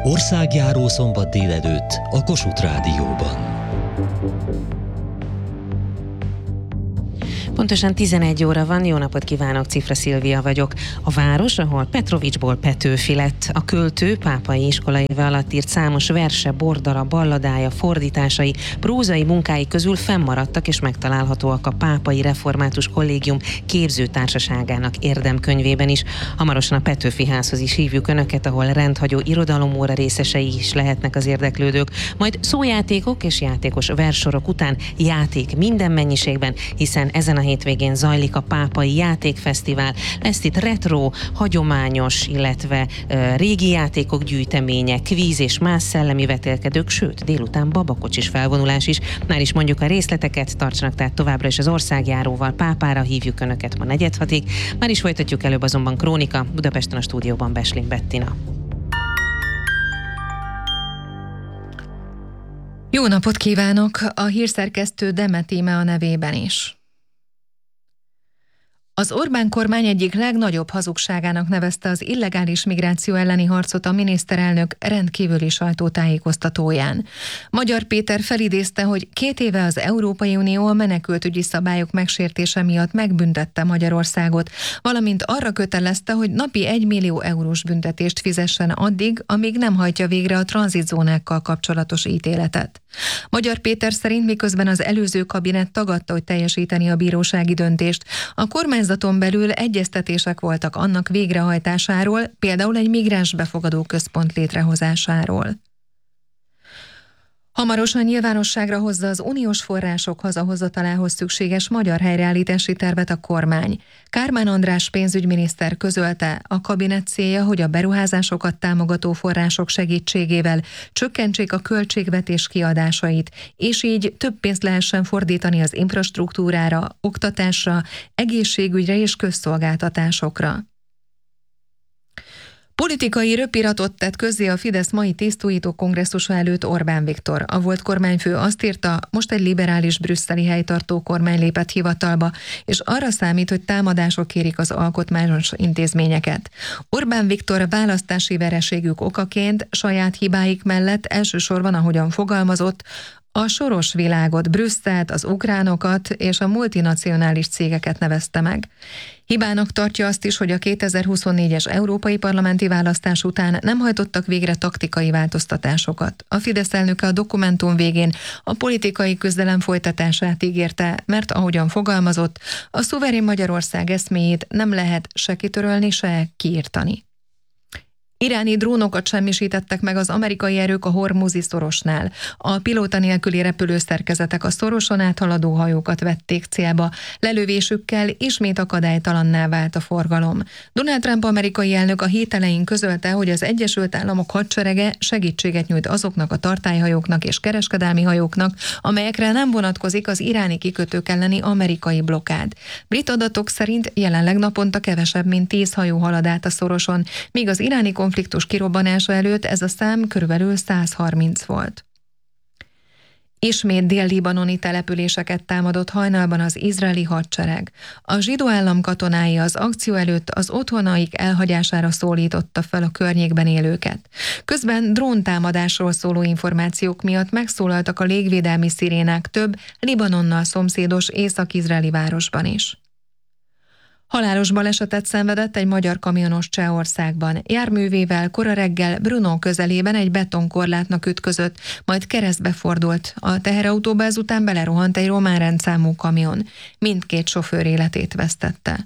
Országjáró szombat délelőtt a Kossuth Rádióban. Pontosan 11 óra van, jó napot kívánok, Cifra Szilvia vagyok. A város, ahol Petrovicsból Petőfi lett, a költő pápai iskolaéve alatt írt számos verse, bordara, balladája, fordításai, prózai munkái közül fennmaradtak és megtalálhatóak a Pápai Református Kollégium képzőtársaságának érdemkönyvében is. Hamarosan a Petőfi házhoz is hívjuk Önöket, ahol rendhagyó irodalomóra részesei is lehetnek az érdeklődők. Majd szójátékok és játékos versorok után játék minden mennyiségben, hiszen ezen a hétvégén zajlik a Pápai Játékfesztivál. Lesz itt retro, hagyományos, illetve régi játékok gyűjteménye, kvíz és más szellemi vetélkedők, sőt, délután babakocsis felvonulás is. Már is mondjuk a részleteket, tartsanak tehát továbbra is az országjáróval. Pápára hívjuk Önöket ma 4:06-ig. Már is folytatjuk előbb azonban Krónika, Budapesten a stúdióban Besling Bettina. Jó napot kívánok! A hírszerkesztő Demet Íme a nevében is. Az Orbán kormány egyik legnagyobb hazugságának nevezte az illegális migráció elleni harcot a miniszterelnök rendkívüli sajtótájékoztatóján. Magyar Péter felidézte, hogy 2 éve az Európai Unió a menekültügyi szabályok megsértése miatt megbüntette Magyarországot, valamint arra kötelezte, hogy napi 1 millió eurós büntetést fizessen addig, amíg nem hajtja végre a tranzitzónákkal kapcsolatos ítéletet. Magyar Péter szerint miközben az előző kabinet tagadta, hogy teljesíteni a bírósági döntést, a kormányzaton belül egyeztetések voltak annak végrehajtásáról, például egy migráns befogadó központ létrehozásáról. Hamarosan nyilvánosságra hozza az uniós források hazahozatalához szükséges magyar helyreállítási tervet a kormány. Kármán András pénzügyminiszter közölte, a kabinet célja, hogy a beruházásokat támogató források segítségével csökkentsék a költségvetés kiadásait, és így több pénzt lehessen fordítani az infrastruktúrára, oktatásra, egészségügyre és közszolgáltatásokra. Politikai röpiratot tett közzé a Fidesz mai tisztújító kongresszusa előtt Orbán Viktor. A volt kormányfő azt írta, most egy liberális brüsszeli helytartó kormány lépett hivatalba, és arra számít, hogy támadások érik az alkotmányos intézményeket. Orbán Viktor választási vereségük okaként saját hibáik mellett elsősorban, ahogyan fogalmazott, a soros világot, Brüsszelt, az ukránokat és a multinacionális cégeket nevezte meg. Hibának tartja azt is, hogy a 2024-es európai parlamenti választás után nem hajtottak végre taktikai változtatásokat. A Fidesz elnöke a dokumentum végén a politikai küzdelem folytatását ígérte, mert ahogyan fogalmazott, a szuverén Magyarország eszméjét nem lehet se kitörölni, se kiirtani. Iráni drónokat semmisítettek meg az amerikai erők a Hormuzi szorosnál. A pilóta nélküli repülőszerkezetek a szoroson áthaladó hajókat vették célba. Lelövésükkel ismét akadálytalanná vált a forgalom. Donald Trump amerikai elnök a hét elején közölte, hogy az Egyesült Államok hadserege segítséget nyújt azoknak a tartályhajóknak és kereskedelmi hajóknak, amelyekre nem vonatkozik az iráni kikötők elleni amerikai blokkád. Brit adatok szerint jelenleg naponta kevesebb, mint 10 hajó halad át a szoroson, míg az iráni konfliktus kirobbanása előtt ez a szám körülbelül 130 volt. Ismét dél-libanoni településeket támadott hajnalban az izraeli hadsereg. A zsidó állam katonái az akció előtt az otthonaik elhagyására szólította fel a környékben élőket. Közben dróntámadásról szóló információk miatt megszólaltak a légvédelmi szirénák több Libanonnal szomszédos észak-izraeli városban is. Halálos balesetet szenvedett egy magyar kamionos Csehországban. Járművével kora reggel Brno közelében egy betonkorlátnak ütközött, majd keresztbe fordult. A teherautóba ezután belerohant egy román rendszámú kamion. Mindkét sofőr életét vesztette.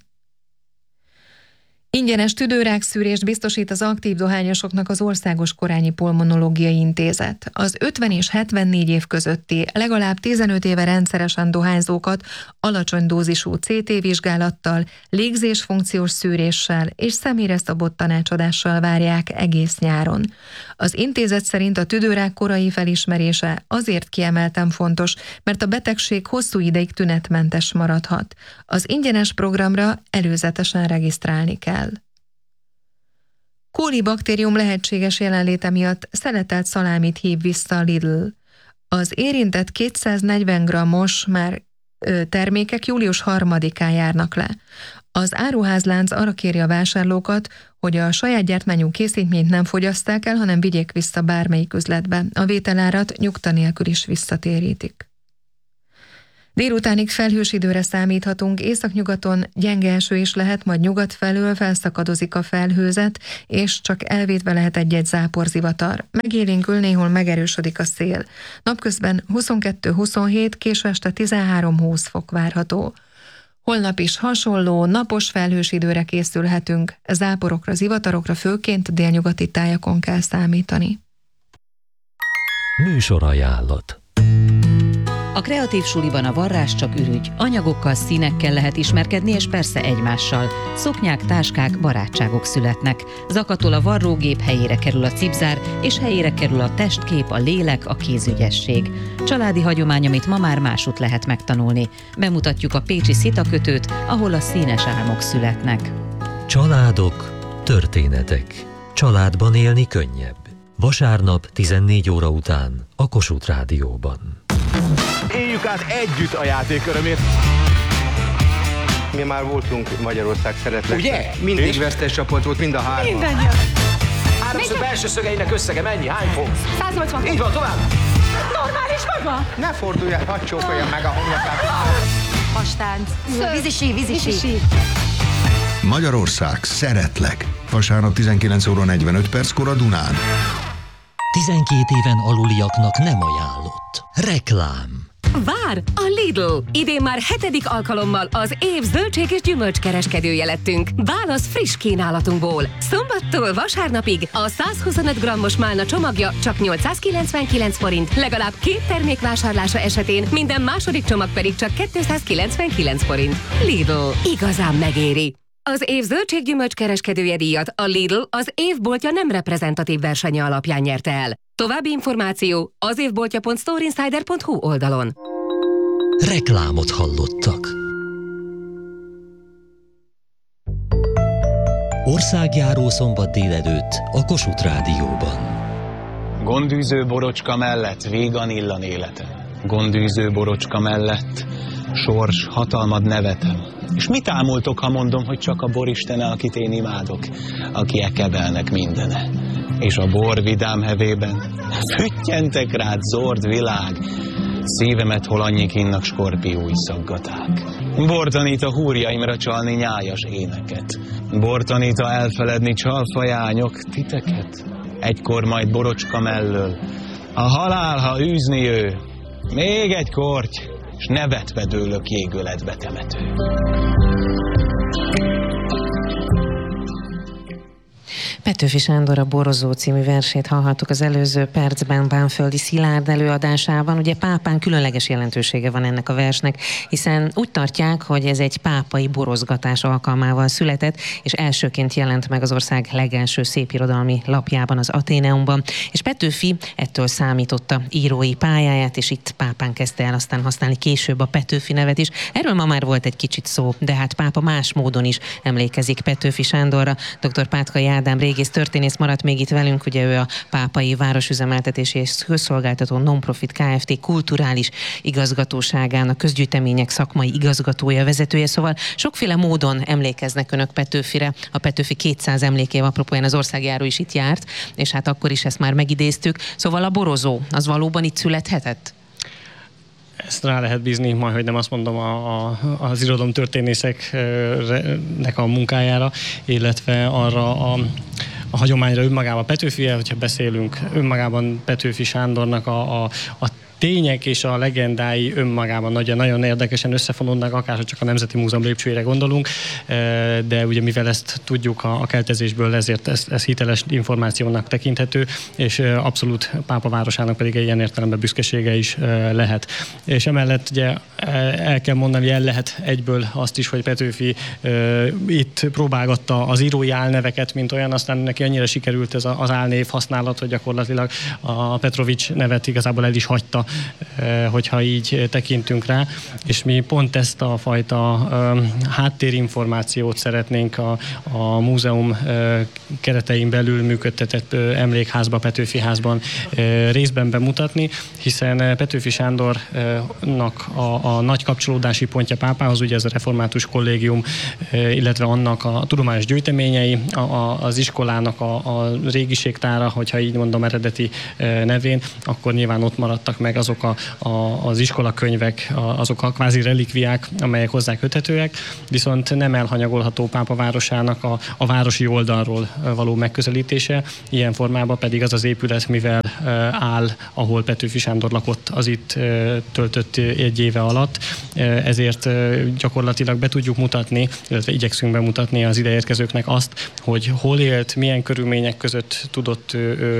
Ingyenes tüdőrákszűrést biztosít az aktív dohányosoknak az Országos Korányi Pulmonológiai Intézet. Az 50 és 74 év közötti, legalább 15 éve rendszeresen dohányzókat alacsony dózisú CT vizsgálattal, légzésfunkciós szűréssel és személyre szabott tanácsadással várják egész nyáron. Az intézet szerint a tüdőrák korai felismerése azért kiemelten fontos, mert a betegség hosszú ideig tünetmentes maradhat. Az ingyenes programra előzetesen regisztrálni kell. Coli baktérium lehetséges jelenléte miatt szeletelt szalámit hív vissza a Lidl. Az érintett 240 g-os termékek július 3-án járnak le. Az áruházlánc arra kéri a vásárlókat, hogy a saját gyártmányú készítményt nem fogyasszák el, hanem vigyék vissza bármelyik üzletbe. A vételárat nyugta nélkül is visszatérítik. Délutánig felhős időre számíthatunk, északnyugaton gyenge eső is lehet, majd nyugat felől felszakadozik a felhőzet, és csak elvétve lehet egy-egy záporzivatar. Megélénkül, néhol megerősödik a szél. Napközben 22-27, késő este 13-20 fok várható. Holnap is hasonló, napos felhős időre készülhetünk, záporokra, zivatarokra főként délnyugati tájakon kell számítani. Műsorajánlat. A kreatív suliban a varrás csak ürügy. Anyagokkal, színekkel lehet ismerkedni, és persze egymással. Szoknyák, táskák, barátságok születnek. Zakatol a varrógép, helyére kerül a cipzár, és helyére kerül a testkép, a lélek, a kézügyesség. Családi hagyomány, amit ma már másút lehet megtanulni. Bemutatjuk a pécsi szitakötőt, ahol a színes álmok születnek. Családok, történetek. Családban élni könnyebb. Vasárnap 14 óra után a Kossuth Rádióban. Éljük át együtt a játék örömét. Mi már voltunk Magyarország szeretlek. Ugye? Mindig vesztes csapat volt, mind a hárman. Mindennyian. Háromszög belső szögeinek összege mennyi? Hány fok? 180. Így van, tovább! Normális vagy van? Ne fordulj el, hadd csókolja meg a homlokát. Hastánc. Vízisi. Magyarország szeretlek. Vasárnap 19 óra 45 perckor a Dunán. 12 éven aluliaknak nem ajánlott. Reklám. Vár! A Lidl! Idén már 7. alkalommal az év zöldség- és gyümölcskereskedője lettünk. Válasz friss kínálatunkból. Szombattól vasárnapig a 125 grammos málna csomagja csak 899 forint, legalább 2 termék vásárlása esetén, minden második csomag pedig csak 299 forint. Lidl. Igazán megéri! Az év zöldség-gyümölcs kereskedője díjat a Lidl az évboltja nem reprezentatív versenye alapján nyerte el. További információ az évboltja.storeinsider.hu oldalon. Reklámot hallottak. Országjáró szombat délelőtt a Kossuth Rádióban. Gondűző borocska mellett vígan illan életem. Gondűző borocska mellett sors, hatalmad nevetem. És mit ámultok, ha mondom, hogy csak a boristene, akit én imádok, aki ekebelnek mindene. És a bor vidám hevében füttyentek rád zord világ, szívemet hol annyik innak skorpiói szaggaták. Bor tanít a húrjaimra csalni nyájas éneket. Bor tanít a elfeledni csalfajányok titeket. Egykor majd borocska mellől, a halál, ha űzni ő, még egy korty, s nevetve dőlök jégöletbe temető. Petőfi Sándor a Borozó című versét hallhattuk az előző percben Bánföldi Szilárd előadásában. Ugye pápán különleges jelentősége van ennek a versnek, hiszen úgy tartják, hogy ez egy pápai borozgatás alkalmával született, és elsőként jelent meg az ország legelső szépirodalmi lapjában, az Atheneumban, és Petőfi ettől számította írói pályáját, és itt pápán kezdte el aztán használni később a Petőfi nevet is. Erről ma már volt egy kicsit szó, de hát pápa más módon is emlékezik Petőfi Sándorra. Dr. Pátkai Ádám régész történész maradt még itt velünk, ugye ő a Pápai Városüzemeltetési és Közszolgáltató Nonprofit Kft. Kulturális igazgatóságának közgyűjtemények szakmai igazgatója, vezetője, szóval sokféle módon emlékeznek önök Petőfire. A Petőfi 200 emlékével apropóján az országjáró is itt járt, és hát akkor is ezt már megidéztük. Szóval a borozó, az valóban itt születhetett? Ezt rá lehet bízni, majd hogy nem azt mondom az irodalomtörténészeknek a munkájára, illetve arra a hagyományra önmagában Petőfivel, hogyha beszélünk önmagában Petőfi Sándornak a tények és a legendái önmagában nagyon érdekesen összefonódnak, akár csak a Nemzeti Múzeum lépcsőjére gondolunk, de ugye mivel ezt tudjuk a keltezésből, ezért ez hiteles információnak tekinthető, és abszolút Pápa városának pedig egy ilyen értelemben büszkesége is lehet. És emellett ugye el kell mondani, hogy el lehet egyből azt is, hogy Petőfi itt próbálgatta az írói álneveket, mint olyan, aztán neki annyira sikerült ez az álnév használat, hogy gyakorlatilag a Petrovics nevet igazából el is hagyta hogyha így tekintünk rá, és mi pont ezt a fajta háttérinformációt szeretnénk a múzeum keretein belül működtetett emlékházba, Petőfi házban részben bemutatni, hiszen Petőfi Sándornak a nagy kapcsolódási pontja pápához, ugye ez a református kollégium, illetve annak a tudományos gyűjteményei, az iskolának a régiségtára, hogyha így mondom eredeti nevén, akkor nyilván ott maradtak meg azok az iskolakönyvek, azok a kvázi relikviák, amelyek hozzá köthetőek, viszont nem elhanyagolható Pápa városának a városi oldalról való megközelítése, ilyen formában pedig az az épület, mivel áll, ahol Petőfi Sándor lakott az itt töltött egy éve alatt, ezért gyakorlatilag be tudjuk mutatni, illetve igyekszünk bemutatni az ideérkezőknek azt, hogy hol élt, milyen körülmények között tudott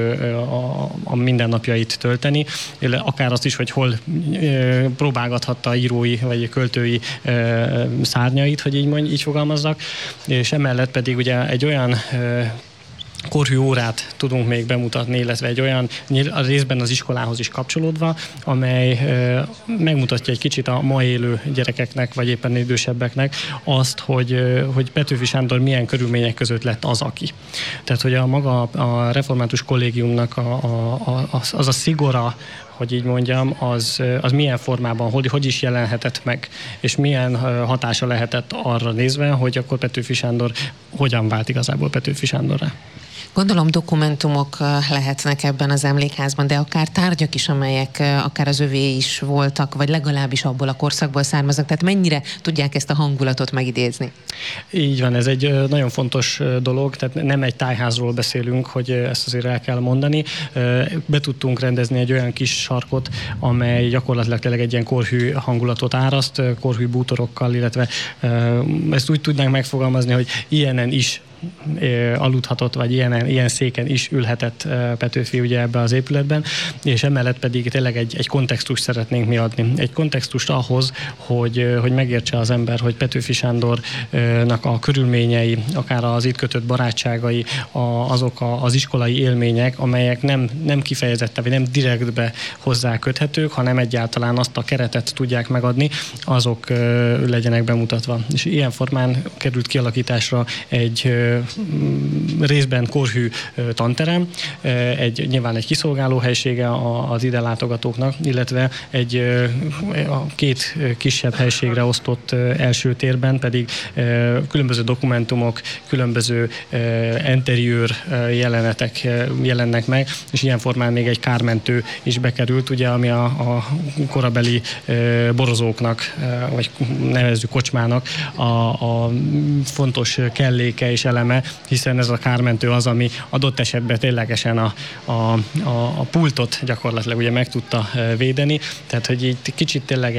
a mindennapjait tölteni, akár azt is, hogy hol próbálgathatta írói vagy költői szárnyait, hogy így fogalmazzak, és emellett pedig ugye egy olyan korhű órát tudunk még bemutatni, illetve egy olyan a részben az iskolához is kapcsolódva, amely megmutatja egy kicsit a ma élő gyerekeknek, vagy éppen idősebbeknek azt, hogy Petőfi Sándor milyen körülmények között lett az, aki. Tehát, hogy a református kollégiumnak az a szigora, hogy így mondjam, az milyen formában, hogy is jelenhetett meg, és milyen hatása lehetett arra nézve, hogy akkor Petőfi Sándor hogyan vált igazából Petőfi Sándorrá. Gondolom dokumentumok lehetnek ebben az emlékházban, de akár tárgyak is, amelyek akár az övé is voltak, vagy legalábbis abból a korszakból származnak. Tehát mennyire tudják ezt a hangulatot megidézni? Így van, ez egy nagyon fontos dolog, tehát nem egy tájházról beszélünk, hogy ezt azért el kell mondani. Be tudtunk rendezni egy olyan kis sarkot, amely gyakorlatilag tényleg egy ilyen korhű hangulatot áraszt, korhű bútorokkal, illetve ezt úgy tudnánk megfogalmazni, hogy ilyenen is aludhatott, vagy ilyen széken is ülhetett Petőfi ugye ebbe az épületben, és emellett pedig tényleg egy kontextust szeretnénk mi adni. Egy kontextust ahhoz, hogy megértse az ember, hogy Petőfi Sándornak a körülményei, akár az itt kötött barátságai, azok az iskolai élmények, amelyek nem kifejezetten, vagy nem direktbe hozzá köthetők, hanem egyáltalán azt a keretet tudják megadni, azok legyenek bemutatva. És ilyen formán került kialakításra egy részben korhű tanterem, nyilván egy kiszolgáló helysége az ide látogatóknak, illetve a két kisebb helységre osztott első térben pedig különböző dokumentumok, különböző interiőr jelenetek jelennek meg, és ilyen formán még egy kármentő is bekerült, ugye, ami a korabeli borozóknak, vagy nevezzük kocsmának a fontos kelléke és eleme, hiszen ez a kármentő az, ami adott esetben ténylegesen a pultot gyakorlatilag ugye meg tudta védeni, tehát hogy így kicsit tényleg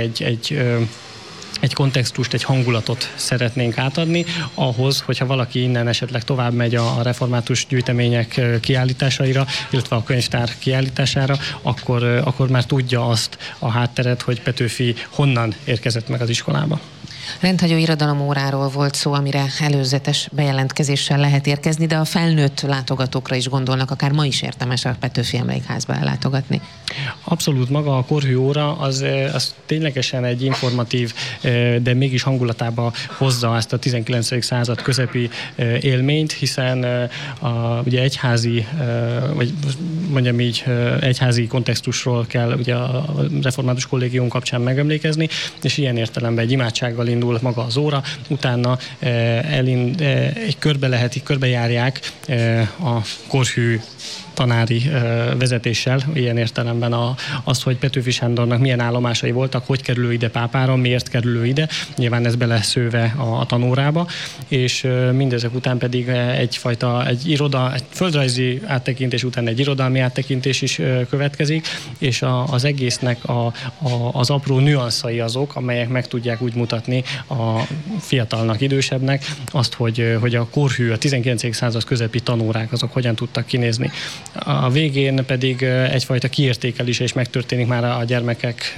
egy kontextust, egy hangulatot szeretnénk átadni, ahhoz, hogyha valaki innen esetleg tovább megy a református gyűjtemények kiállításaira, illetve a könyvtár kiállítására, akkor már tudja azt a hátteret, hogy Petőfi honnan érkezett meg az iskolába. Rendhagyó irodalomóráról volt szó, amire előzetes bejelentkezéssel lehet érkezni, de a felnőtt látogatókra is gondolnak, akár ma is érdemes a Petőfi Emlékházba ellátogatni. Abszolút, maga a korhű óra az ténylegesen egy informatív, de mégis hangulatába hozza ezt a 19. század közepi élményt, hiszen ugye egyházi, vagy mondjam így, egyházi kontextusról kell ugye a református kollégium kapcsán megemlékezni, és ilyen értelemben egy imádsággal indul maga az óra, utána egy körbejárják a korhű tanári vezetéssel, ilyen értelemben azt, hogy Petőfi Sándornak milyen állomásai voltak, hogy kerül ide pápára, miért kerül ide, nyilván ez beleszőve a tanórába, és mindezek után pedig egy földrajzi áttekintés után egy irodalmi áttekintés is következik, és az egésznek az apró nüanszai azok, amelyek meg tudják úgy mutatni a fiatalnak, idősebbnek azt, hogy a korhű, a 19. század közepi tanórák azok hogyan tudtak kinézni. A végén pedig egyfajta kiértékelése is megtörténik már a gyermekek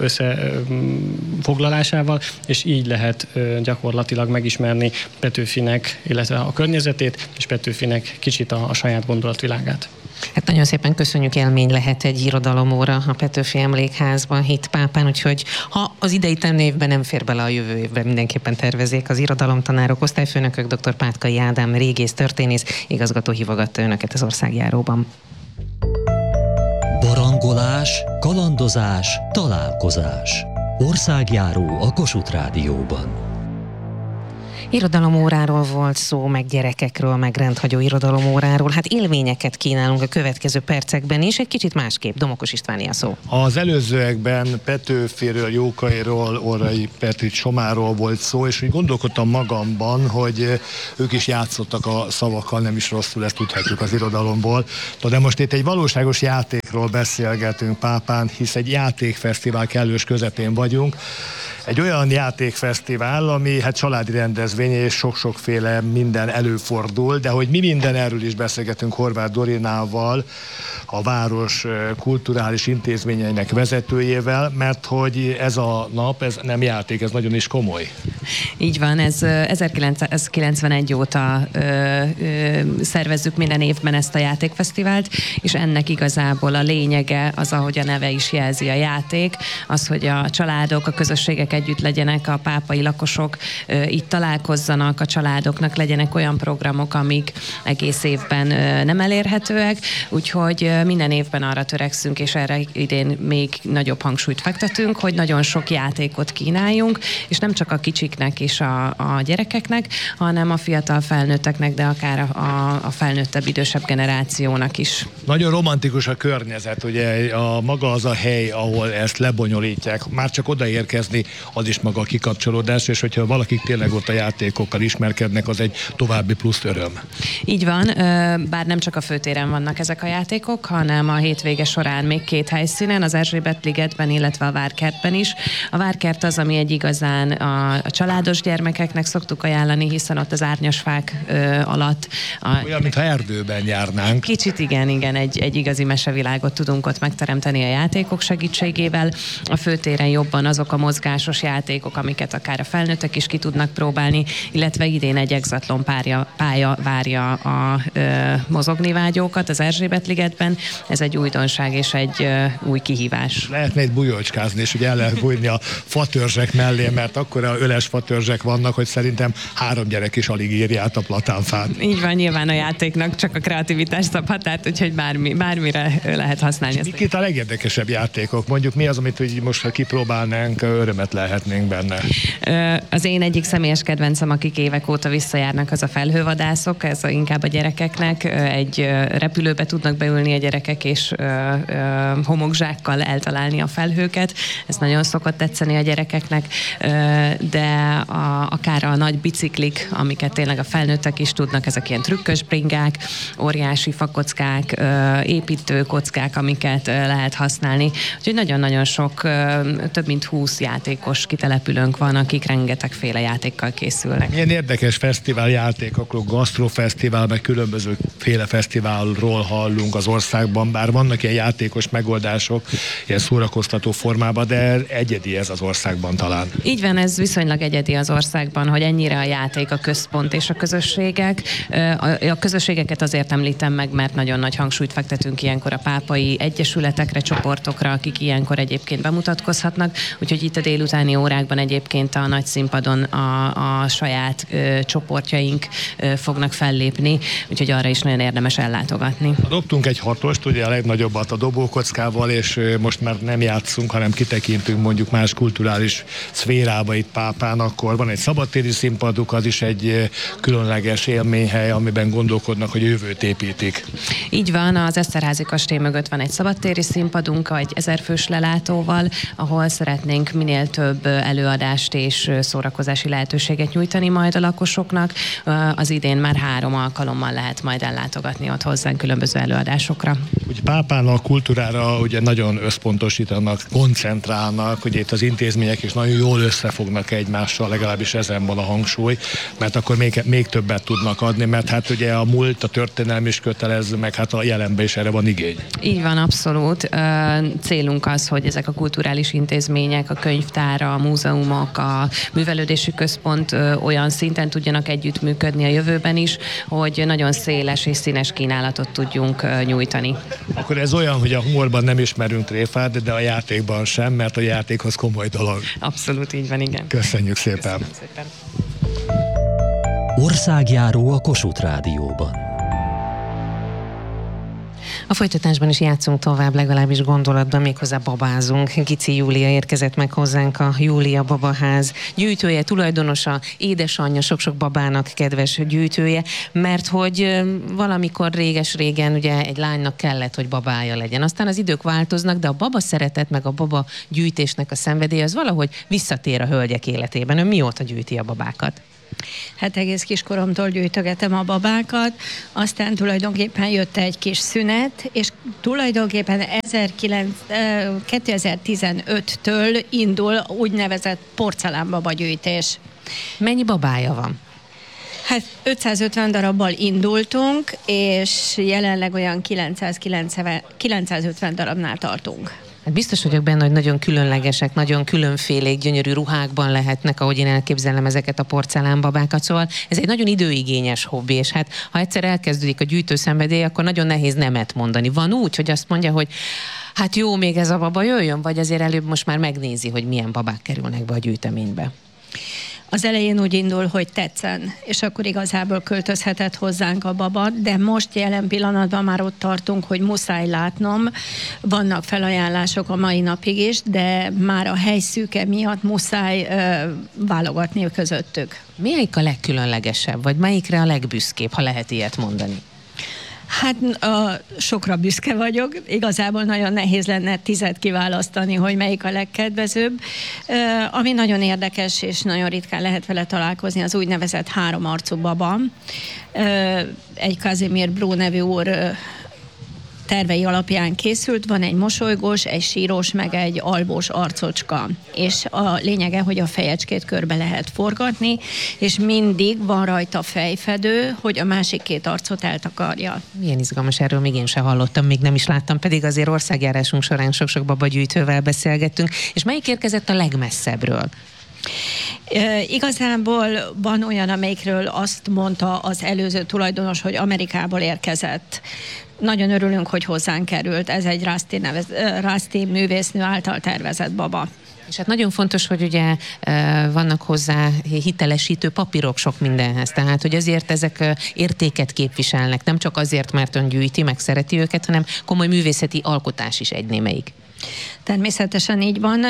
összefoglalásával, és így lehet gyakorlatilag megismerni Petőfinek, illetve a környezetét, és Petőfinek kicsit a saját gondolatvilágát. Hát nagyon szépen köszönjük, élmény lehet egy irodalomóra a Petőfi Emlékházban Hit Pápán, úgyhogy ha az idei tanévben nem fér bele, a jövő évben mindenképpen tervezzék. Az irodalomtanárok, osztályfőnökök, dr. Pátkai Ádám régész történész igazgató hívogatta önöket az országjáróban. Barangolás, kalandozás, találkozás. Országjáró a Kossuth Rádióban. Irodalomóráról volt szó, meg gyerekekről, meg rendhagyó irodalomóráról. Hát élményeket kínálunk a következő percekben is, egy kicsit másképp. Domokos Istváné a szó. Az előzőekben Petőfiről, Jókairól, Orrai Petri Csomáról volt szó, és úgy gondolkodtam magamban, hogy ők is játszottak a szavakkal, nem is rosszul, ezt tudhatjuk az irodalomból. De most itt egy valóságos játékról beszélgetünk Pápán, hisz egy játékfesztivál kellős közepén vagyunk. Egy olyan játékfesztivál, ami hát családi rendezvény, és sok-sokféle minden előfordul, de hogy mi minden, erről is beszélgetünk Horváth Dorinával, a város kulturális intézményeinek vezetőjével, mert hogy ez a nap, ez nem játék, ez nagyon is komoly. Így van, ez 1991 óta szervezzük minden évben ezt a játékfesztivált, és ennek igazából a lényege az, ahogy a neve is jelzi, a játék, az, hogy a családok, a közösségek együtt legyenek, a pápai lakosok itt találkozzanak, a családoknak legyenek olyan programok, amik egész évben nem elérhetőek, úgyhogy minden évben arra törekszünk, és erre idén még nagyobb hangsúlyt fektetünk, hogy nagyon sok játékot kínáljunk, és nem csak a kicsiknek és a gyerekeknek, hanem a fiatal felnőtteknek, de akár a felnőttebb, idősebb generációnak is. Nagyon romantikus a környezet, ugye maga az a hely, ahol ezt lebonyolítják, már csak odaérkezni, az is maga a kikapcsolódás, és hogyha valakik tényleg ott a játékokkal ismerkednek, az egy további plusz öröm. Így van, bár nem csak a főtéren vannak ezek a játékok, hanem a hétvége során még 2 helyszínen, az Erzsébet-ligetben, illetve a Várkertben is. A Várkert az, ami egy igazán a családos gyermekeknek szoktuk ajánlani, hiszen ott az árnyas fák alatt. Olyan, mintha erdőben járnánk. Kicsit igen, egy igazi mesevilágot tudunk ott megteremteni a játékok segítségével. A főtéren jobban azok a mozgásos játékok, amiket akár a felnőttek is ki tudnak próbálni, illetve idén egy exatlon pálya várja a mozogni vágyókat az Erzsébet-ligetben. Ez egy újdonság és egy új kihívás. Lehetne itt bujócskázni, és ugye el lehet bújni a fatörzsek mellé, mert akkora öles fatörzsek vannak, hogy szerintem 3 gyerek is alig írja át a platánfát. Így van, nyilván a játéknak csak a kreativitás szabhat, tehát úgyhogy bármire lehet használni. Mik itt a legérdekesebb játékok? Mondjuk mi az, amit most ha kipróbálnánk, örömet lehetnénk benne? Az én egyik személyes kedvencem, akik évek óta visszajárnak, az a felhővadászok, ez inkább a gyerekeknek. Egy repülőbe tudnak beülni a gyerekek, és homokzsákkal eltalálni a felhőket. Ez nagyon szokott tetszeni a gyerekeknek, de akár a nagy biciklik, amiket tényleg a felnőttek is tudnak, ezek ilyen trükkös bringák, óriási fakockák, építőkockák, amiket lehet használni. Úgyhogy nagyon-nagyon sok, több mint 20 játékos kitelepülőnk van, akik rengetegféle játékkal készülnek. Milyen érdekes fesztiváljátékokról, gasztrofesztivál, meg különbözőféle fesztiválról hallunk az országban, bár vannak ilyen játékos megoldások, ilyen szórakoztató formában, de egyedi ez az országban talán. Így van, ez viszonylag egyedi az országban, hogy ennyire a játék a központ és a közösségek. A közösségeket azért említem meg, mert nagyon nagy hangsúlyt fektetünk ilyenkor a pápai egyesületekre, csoportokra, akik ilyenkor egyébként bemutatkozhatnak, úgyhogy itt a délutáni órákban egyébként a nagy színpadon a saját csoportjaink fognak fellépni, úgyhogy arra is nagyon érdemes ellátogatni. Dobtunk egy 6-ost, ugye a legnagyobbat a dobókockával, és most már nem játszunk, hanem kitekintünk mondjuk más kulturális szférába itt Pápán, akkor van egy szabadtéri színpaduk, az is egy különleges élményhely, amiben gondolkodnak, hogy jövőt építik. Így van, az Eszterházy kastély mögött van egy szabadtéri színpadunk, egy 1000 fős lelátóval, ahol szeretnénk minél több előadást és szórakozási lehetőséget nyújtani majd a lakosoknak. Az idén már 3 alkalommal lehet majd ellátogatni ott hozzánk különböző előadásokra. Ugye Pápának kultúrára ugye nagyon összpontosítanak, koncentrálnak, ugye itt az intézmények is nagyon jól összefognak egymással, legalábbis ezen van a hangsúly, mert akkor még többet tudnak adni, mert hát ugye a múlt, a történelem is kötelező, meg hát a jelenben is erre van igény. Így van, abszolút. Célunk az, hogy ezek a kulturális intézmények, a könyvtára, a múzeumok, a művelődési központ olyan szinten tudjanak együttműködni a jövőben is, hogy nagyon széles és színes kínálatot tudjunk nyújtani. Akkor ez olyan, hogy a humorban nem ismerünk tréfát, de a játékban sem, mert a játékhoz komoly dolog. Abszolút így van, igen. Köszönjük szépen. Köszönjük szépen. Országjáró a Kossuth Rádióban. A folytatásban is játszunk tovább, legalábbis gondolatban, méghozzá babázunk. Gici Júlia érkezett meg hozzánk, a Júlia Babaház gyűjtője, tulajdonosa, édesanyja, sok-sok babának kedves gyűjtője, mert hogy valamikor réges-régen ugye egy lánynak kellett, hogy babája legyen. Aztán az idők változnak, de a baba szeretet meg a baba gyűjtésnek a szenvedély az valahogy visszatér a hölgyek életében. Ön mióta gyűjti a babákat? Hát egész kiskoromtól gyűjtögetem a babákat, aztán tulajdonképpen jött egy kis szünet, és tulajdonképpen 2015-től indul úgynevezett porcelánbaba gyűjtés. Mennyi babája van? Hát 550 darabbal indultunk, és jelenleg olyan 950 darabnál tartunk. Hát biztos vagyok benne, hogy nagyon különlegesek, nagyon különfélék, gyönyörű ruhákban lehetnek, ahogy én elképzelem ezeket a porcelánbabákat. Szóval ez egy nagyon időigényes hobbi, és hát ha egyszer elkezdődik a gyűjtőszenvedély, akkor nagyon nehéz nemet mondani. Van úgy, hogy azt mondja, hogy hát jó, még ez a baba jöjjön, vagy azért előbb most már megnézi, hogy milyen babák kerülnek be a gyűjteménybe? Az elején úgy indul, hogy tetszen, és akkor igazából költözhetett hozzánk a baba, de most jelen pillanatban már ott tartunk, hogy muszáj látnom, vannak felajánlások a mai napig is, de már a helyszűke miatt muszáj válogatni közöttük. Melyik a legkülönlegesebb, vagy melyikre a legbüszkébb, ha lehet ilyet mondani? Hát sokra büszke vagyok. Igazából nagyon nehéz lenne 10 kiválasztani, hogy melyik a legkedvezőbb. Ami nagyon érdekes, és nagyon ritkán lehet vele találkozni, az úgynevezett 3 arcú baba. Egy Kazimir Bró nevű úr tervei alapján készült, van egy mosolygós, egy sírós, meg egy albós arcocska. És a lényege, hogy a fejecskét körbe lehet forgatni, és mindig van rajta fejfedő, hogy a másik 2 arcot eltakarja. Milyen izgalmas, erről még én sem hallottam, még nem is láttam, pedig azért országjárásunk során sok-sok babagyűjtővel beszélgettünk. És melyik érkezett a legmesszebbről? Igazából van olyan, amelyikről azt mondta az előző tulajdonos, hogy Amerikából érkezett. Nagyon örülünk, hogy hozzánk került. Ez egy Rasti művésznő által tervezett baba. És hát nagyon fontos, hogy ugye vannak hozzá hitelesítő papírok sok mindenhez, tehát hogy azért ezek értéket képviselnek, nem csak azért, mert ön gyűjti, meg szereti őket, hanem komoly művészeti alkotás is egy némelyik. Természetesen így van,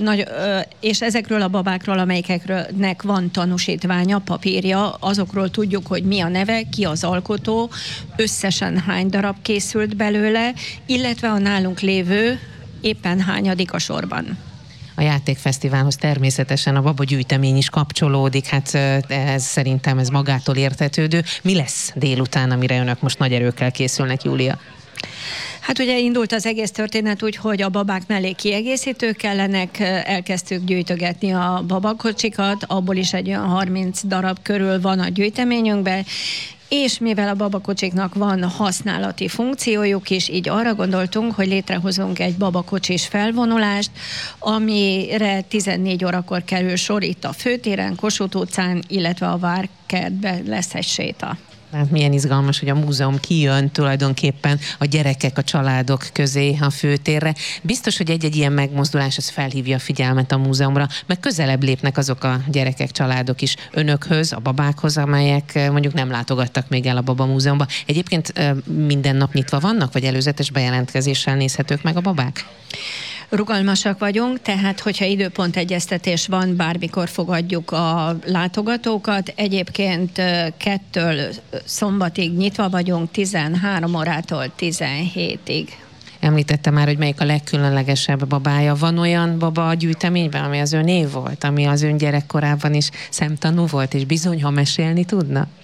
és ezekről a babákról, amelyeknek van tanúsítványa, papírja, azokról tudjuk, hogy mi a neve, ki az alkotó, összesen hány darab készült belőle, illetve a nálunk lévő éppen hányadik a sorban. A játékfesztiválhoz természetesen a babagyűjtemény is kapcsolódik, hát ez szerintem ez magától értetődő. Mi lesz délután, amire önök most nagy erőkkel készülnek, Júlia? Hát ugye indult az egész történet úgy, hogy a babák mellé kiegészítők kellenek, elkezdtük gyűjtögetni a babakocsikat, abból is egy olyan 30 darab körül van a gyűjteményünkben, és mivel a babakocsiknak van használati funkciójuk is, így arra gondoltunk, hogy létrehozunk egy babakocsis felvonulást, amire 14 órakor kerül sor itt a főtéren, Kossuth utcán, illetve a Várkertben lesz egy séta. Hát milyen izgalmas, hogy a múzeum kijön tulajdonképpen a gyerekek, a családok közé a főtérre. Biztos, hogy egy-egy ilyen megmozdulás az felhívja a figyelmet a múzeumra, meg közelebb lépnek azok a gyerekek, családok is önökhöz, a babákhoz, amelyek mondjuk nem látogattak még el a Baba Múzeumba. Egyébként minden nap nyitva vannak, vagy előzetes bejelentkezéssel nézhetők meg a babák? Rugalmasak vagyunk, tehát hogyha időpontegyeztetés van, bármikor fogadjuk a látogatókat. Egyébként 2-től szombatig nyitva vagyunk, 13 órától 17-ig. Említette már, hogy melyik a legkülönlegesebb babája. Van olyan baba a gyűjteményben, ami az ön év volt, ami az ön gyerekkorában is szemtanú volt, és bizony, ha mesélni tudna?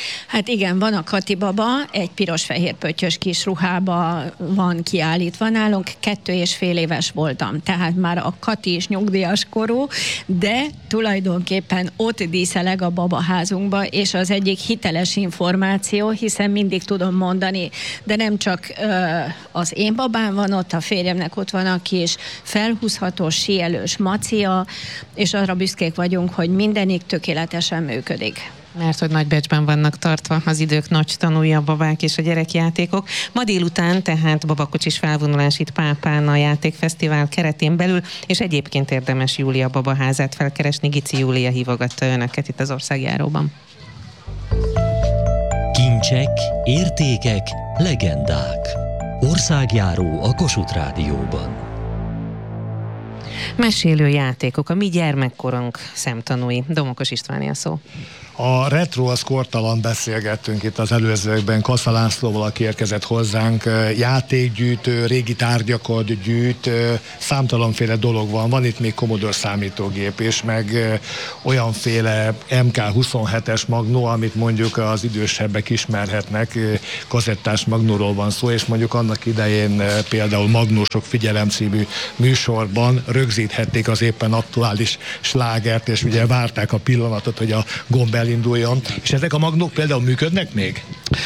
Hát igen, van a Kati baba, egy piros-fehér pöttyös kis ruhába van kiállítva nálunk, 2,5 éves voltam, tehát már a Kati is nyugdíjas korú, de tulajdonképpen ott díszeleg a babaházunkba, és az egyik hiteles információ, hiszen mindig tudom mondani, de nem csak az én babám van ott, a férjemnek ott van a kis felhúzható, síelős macia, és arra büszkék vagyunk, hogy mindenik tökéletesen működik. Mert hogy nagybecsben vannak tartva az idők nagy tanúja a babák és a gyerekjátékok. Ma délután tehát babakocsis felvonulás itt Pápán a játékfesztivál keretén belül, és egyébként érdemes Júlia babaházát felkeresni. Gici Júlia hívogatta önöket itt az Országjáróban. Kincsek, értékek, legendák. Országjáró a Kossuth Rádióban. Mesélő játékok, a mi gyermekkorunk szemtanúi. Domokos Istváné a szó. A retro az kortalan, beszélgettünk itt az előzőkben Kassa Lászlóval, aki érkezett hozzánk, játékgyűjtő, régi tárgyakat gyűjt, számtalanféle dolog van. Van itt még Commodore számítógép is, meg olyanféle MK27-es magnó, amit mondjuk az idősebbek ismerhetnek, kazettás magnóról van szó, és mondjuk annak idején például Magnósok Figyelem című műsorban rögzíthették az éppen aktuális slágert, és ugye várták a pillanatot, hogy a gomb elinduljon. És ezek a magnók például működnek még?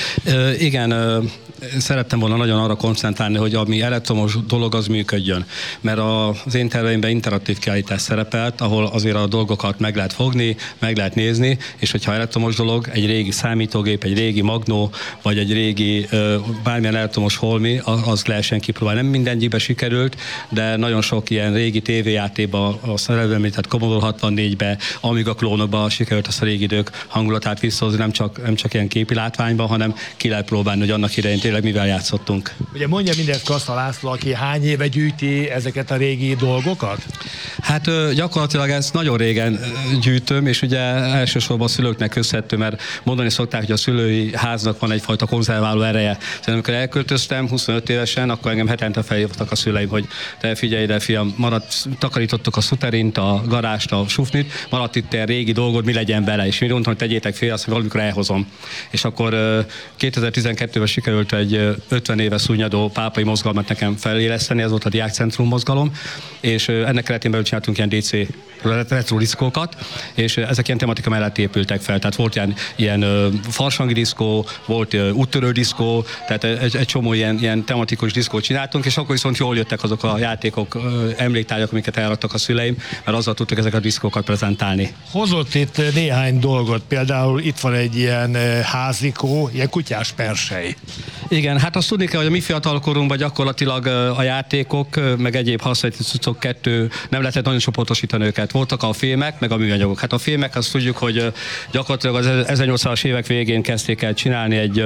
Igen, szerettem volna nagyon arra koncentrálni, hogy ami elektromos dolog, az működjön. Mert az én terveimben interaktív kiállítás szerepelt, ahol azért a dolgokat meg lehet fogni, meg lehet nézni, és hogyha elektromos dolog, egy régi számítógép, egy régi magnó, vagy egy régi bármilyen elektromos holmi, az lehessen kipróbálni. Nem mindegyikbe sikerült, de nagyon sok ilyen régi tévéjátékban, a szerelvemlített Commodore 64-be, Amiga klónokban sikerült azt a régi idők hangulatát visszahozni, nem csak ilyen képi látványban, hanem ki lehet próbálni, hogy annak idején tényleg mivel játszottunk. Ugye mondja mindezt Kassa László, aki hány éve gyűjti ezeket a régi dolgokat? Hát gyakorlatilag ezt nagyon régen gyűjtöm, és ugye elsősorban a szülőknek köszönhető, mert mondani szokták, hogy a szülői háznak van egyfajta konzerváló ereje. Szóval amikor elköltöztem 25 évesen, akkor engem hetente felhívtak a szüleim, hogy te figyelj ide, fiam, takarítottuk a szuterint, a garást, a sufnit, maradt itt egy régi dolgod, mi legyen vele, és mi mondtam, hogy tegyétek fél, azt valamikor elhozom. És akkor 2012-ben sikerült egy 50 éve szunnyadó pápai mozgalmat nekem feléleszteni, ez volt a Diákcentrum mozgalom, és ennek keretén belül csináltunk ilyen DC retro diszkókat, és ezek ilyen tematika mellett épültek fel. Tehát volt ilyen farsangi diszkó, volt úttörő diszkó, tehát egy csomó ilyen tematikus diszkót csináltunk, és akkor viszont jól jöttek azok a játékok, emléktárgyak, amiket elraktak a szüleim, mert azzal tudtuk ezeket a diszkókat prezentálni. Hozott itt néhány dolgot, például itt van egy ilyen házikó, ilyen kutyás persely. Igen, hát azt tudni kell, hogy a mi fiatalkorunkban gyakorlatilag a játékok, meg egyéb használati cuccok nem lehetett nagyon csoportosítani őket. Voltak a filmek, meg a műanyagok. Hát a filmek, azt tudjuk, hogy gyakorlatilag az 1800-as évek végén kezdték el csinálni egy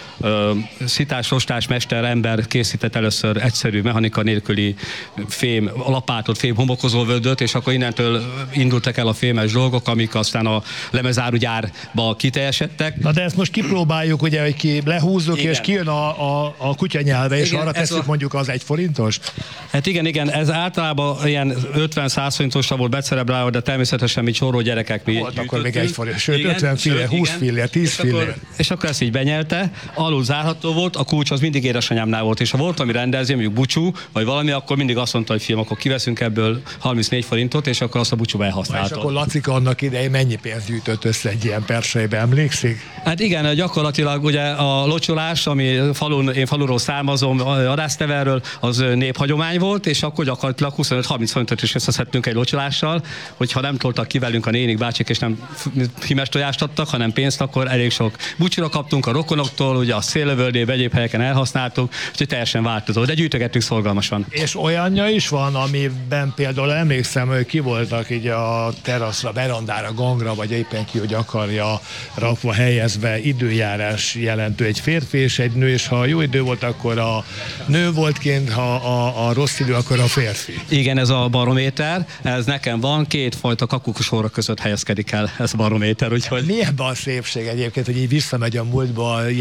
szitás, rostás mester ember készített először egyszerű mechanika nélküli fém lapátot, fém homokozóvödöt, és akkor innentől indultak el a fémes dolgok, amik aztán a lemezárugyárba kiteljesedtek. Na de ezt most kipróbáljuk, ugye, hogy ki lehúzzuk, igen, és kijön a kutya nyelve, és igen, arra tesszük mondjuk az 1 forintos? Hát igen, ez általában ilyen 50-100 forintosra volt becerebrálva, de természetesen mi csóró gyerekek mi volt akkor még 1 forint, sőt igen, 50 fillér, 20 fillér, 10 fillér. És akkor ezt így benyelte, alul zárható volt, a kulcs az mindig édesanyámnál volt, és ha volt valami rendezvény, mondjuk búcsú, vagy valami, akkor mindig azt mondta, hogy fiam, akkor kiveszünk ebből 34 forintot, és akkor azt a búcsúba elhasználtad. És akkor Lacika annak idején mennyi pénzt gyűjtött össze egy ilyen persejbe, emlékszik? Hát igen, gyakorlatilag ugye a locsolás, ami én faluról származom, Adászteverről, az néphagyomány volt, és akkor gyakorlatilag 25-30 forintot is összeszedtünk egy locsolással, hogyha nem toltak ki velünk a nénik, bácsik, és nem himes tojást adtak, hanem pénzt, akkor elég sok búcsúra kaptunk a rokonoktól, ugye a széllövöldébe, egyéb helyeken elhasználtuk, úgyhogy teljesen változó, de gyűjtögettük szorgalmasan. És olyanja is van, amiben például emlékszem, hogy ki voltak így a teraszra, verandára, gangra, vagy éppen ki, hogy akarja rakva, helyezve időjárás jelentő egy férfi és egy nő, és ha jó idő volt, akkor a nő volt kint, ha a rossz idő, akkor a férfi. Igen, ez a barométer, ez nekem van, 2 fajta kakukusóra között helyezkedik el ez a barométer, úgyhogy... Mi ebben a szépség egyébként, hogy így visszamegy a múltba, ilyeneket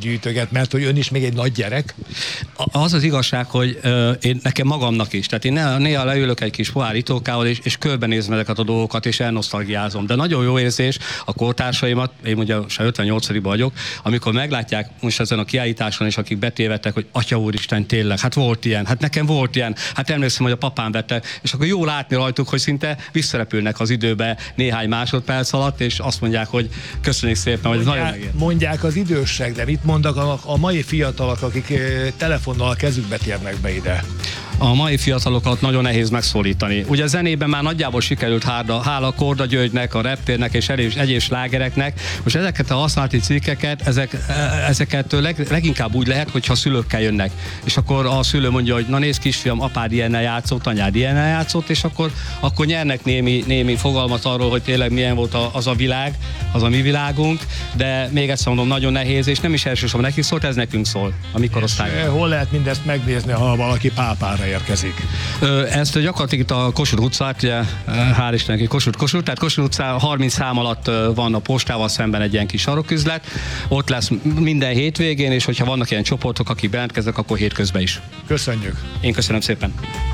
gyűjtöget, mert hogy ön is még egy nagy gyerek? Az az igazság, hogy én nekem magamnak is, tehát én néha leülök egy kis pohár itókával, és körbenézem ezeket a dolgokat, és elnosztalgiázom. De nagyon jó érzés a kortársaimat, én ugye 58-ban vagyok, amikor meglátják most ezen a kiállításon is, akik betévedtek, hogy Atya Úristen, tényleg, hát volt ilyen, hát nekem volt ilyen, hát emlékszem, hogy a papám vette, és akkor jó látni rajtuk, hogy szinte visszarepülnek az időbe néhány másodperc alatt, és azt mondják, hogy köszönjük szépen, hogy nagyon megért. Mondják az idősek, de mit mondanak a mai fiatalok, akik telefonnal a kezükbe térnek be ide? A mai fiatalokat nagyon nehéz megszólítani. Ugye a zenében már nagyjából sikerült hála Korda Györgynek, a Reptérnek és egyéb slágereknek. Most ezeket a használati cikkeket, ezeket leginkább úgy lehet, hogyha szülőkkel jönnek. És akkor a szülő mondja, hogy na nézd kisfiam, apád ilyennel játszott, anyád ilyennel játszott, és akkor nyernek némi fogalmat arról, hogy tényleg milyen volt az a világ, az a mi világunk, de még egyszer mondom, nagyon nehéz, és nem is elsősorban nekik szólt, ez nekünk szól, a mi korosztályban. Hol lehet mindezt megnézni, ha valaki Pápára érkezik? Ezt gyakorlatilag itt a Kossuth utcát, ugye, hál' Istennek, Kossuth, tehát Kossuth utca 30 szám alatt van a postával szemben egy ilyen kis saroküzlet, ott lesz minden hétvégén, és hogyha vannak ilyen csoportok, akik bejelentkeznek, akkor hétközben is. Köszönjük! Én köszönöm szépen!